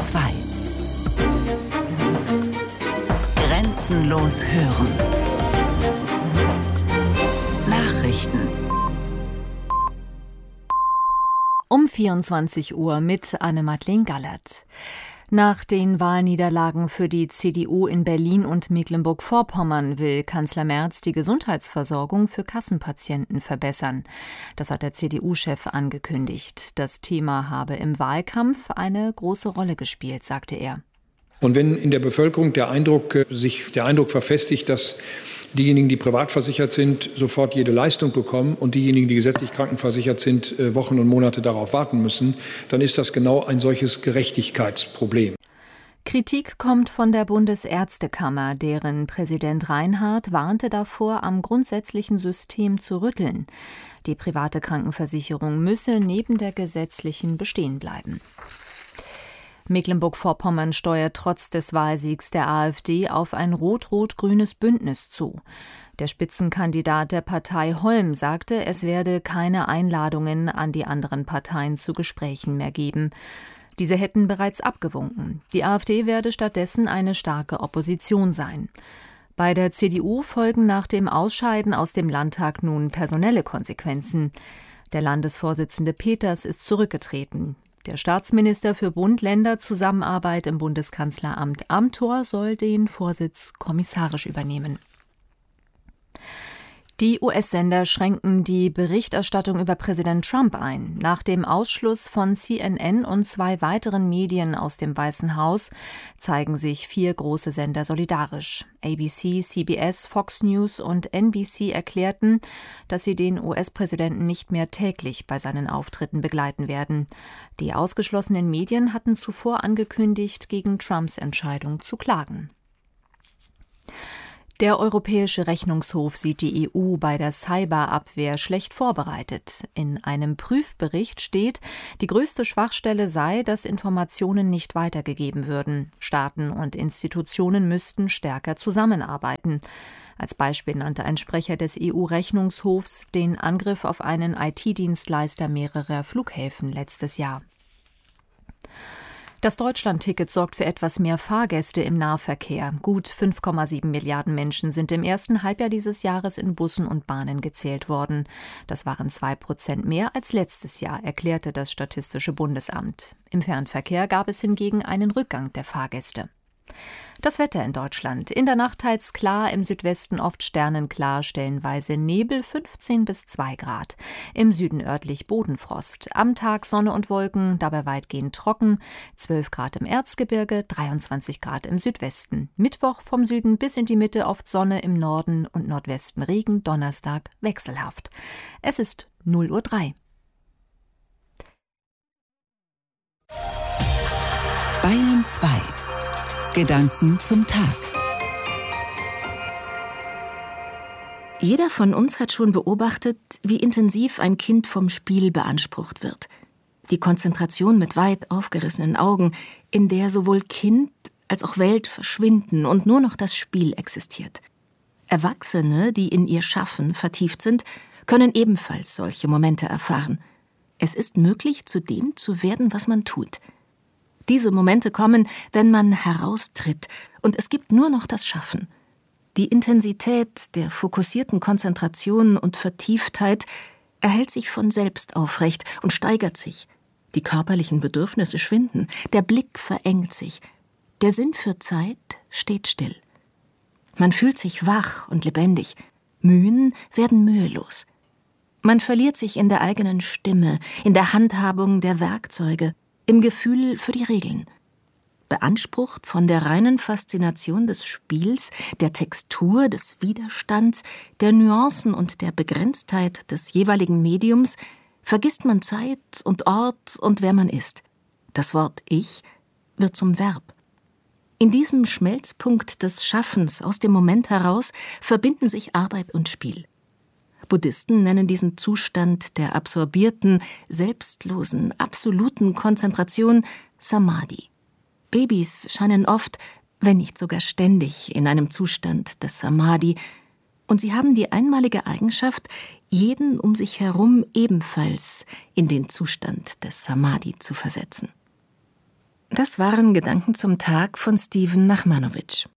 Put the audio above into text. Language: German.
2. Grenzenlos hören. Nachrichten. Um 24 Uhr mit Anne-Madeleine Gallert. Nach den Wahlniederlagen für die CDU in Berlin und Mecklenburg-Vorpommern will Kanzler Merz die Gesundheitsversorgung für Kassenpatienten verbessern. Das hat der CDU-Chef angekündigt. Das Thema habe im Wahlkampf eine große Rolle gespielt, sagte er. Und wenn in der Bevölkerung sich der Eindruck verfestigt, dass diejenigen, die privat versichert sind, sofort jede Leistung bekommen und diejenigen, die gesetzlich krankenversichert sind, Wochen und Monate darauf warten müssen, dann ist das genau ein solches Gerechtigkeitsproblem. Kritik kommt von der Bundesärztekammer, deren Präsident Reinhardt warnte davor, am grundsätzlichen System zu rütteln. Die private Krankenversicherung müsse neben der gesetzlichen bestehen bleiben. Mecklenburg-Vorpommern steuert trotz des Wahlsiegs der AfD auf ein rot-rot-grünes Bündnis zu. Der Spitzenkandidat der Partei Holm sagte, es werde keine Einladungen an die anderen Parteien zu Gesprächen mehr geben. Diese hätten bereits abgewunken. Die AfD werde stattdessen eine starke Opposition sein. Bei der CDU folgen nach dem Ausscheiden aus dem Landtag nun personelle Konsequenzen. Der Landesvorsitzende Peters ist zurückgetreten. Der Staatsminister für Bund-Länder-Zusammenarbeit im Bundeskanzleramt Amthor soll den Vorsitz kommissarisch übernehmen. Die US-Sender schränken die Berichterstattung über Präsident Trump ein. Nach dem Ausschluss von CNN und 2 weiteren Medien aus dem Weißen Haus zeigen sich 4 große Sender solidarisch. ABC, CBS, Fox News und NBC erklärten, dass sie den US-Präsidenten nicht mehr täglich bei seinen Auftritten begleiten werden. Die ausgeschlossenen Medien hatten zuvor angekündigt, gegen Trumps Entscheidung zu klagen. Der Europäische Rechnungshof sieht die EU bei der Cyberabwehr schlecht vorbereitet. In einem Prüfbericht steht, die größte Schwachstelle sei, dass Informationen nicht weitergegeben würden. Staaten und Institutionen müssten stärker zusammenarbeiten. Als Beispiel nannte ein Sprecher des EU-Rechnungshofs den Angriff auf einen IT-Dienstleister mehrerer Flughäfen letztes Jahr. Das Deutschland-Ticket sorgt für etwas mehr Fahrgäste im Nahverkehr. Gut 5,7 Milliarden Menschen sind im ersten Halbjahr dieses Jahres in Bussen und Bahnen gezählt worden. Das waren 2% mehr als letztes Jahr, erklärte das Statistische Bundesamt. Im Fernverkehr gab es hingegen einen Rückgang der Fahrgäste. Das Wetter in Deutschland. In der Nacht teils klar, im Südwesten oft sternenklar, stellenweise Nebel, 15 bis 2 Grad. Im Süden örtlich Bodenfrost. Am Tag Sonne und Wolken, dabei weitgehend trocken, 12 Grad im Erzgebirge, 23 Grad im Südwesten. Mittwoch vom Süden bis in die Mitte oft Sonne, im Norden und Nordwesten Regen, Donnerstag wechselhaft. Es ist 0:03 Uhr. Bayern 2. Gedanken zum Tag. Jeder von uns hat schon beobachtet, wie intensiv ein Kind vom Spiel beansprucht wird. Die Konzentration mit weit aufgerissenen Augen, in der sowohl Kind als auch Welt verschwinden und nur noch das Spiel existiert. Erwachsene, die in ihr Schaffen vertieft sind, können ebenfalls solche Momente erfahren. Es ist möglich, zu dem zu werden, was man tut. Diese Momente kommen, wenn man heraustritt, und es gibt nur noch das Schaffen. Die Intensität der fokussierten Konzentration und Vertieftheit erhält sich von selbst aufrecht und steigert sich. Die körperlichen Bedürfnisse schwinden, der Blick verengt sich. Der Sinn für Zeit steht still. Man fühlt sich wach und lebendig. Mühen werden mühelos. Man verliert sich in der eigenen Stimme, in der Handhabung der Werkzeuge, im Gefühl für die Regeln. Beansprucht von der reinen Faszination des Spiels, der Textur, des Widerstands, der Nuancen und der Begrenztheit des jeweiligen Mediums, vergisst man Zeit und Ort und wer man ist. Das Wort Ich wird zum Verb. In diesem Schmelzpunkt des Schaffens aus dem Moment heraus verbinden sich Arbeit und Spiel. Buddhisten nennen diesen Zustand der absorbierten, selbstlosen, absoluten Konzentration Samadhi. Babys scheinen oft, wenn nicht sogar ständig, in einem Zustand des Samadhi, und sie haben die einmalige Eigenschaft, jeden um sich herum ebenfalls in den Zustand des Samadhi zu versetzen. Das waren Gedanken zum Tag von Steven Nachmanowitsch.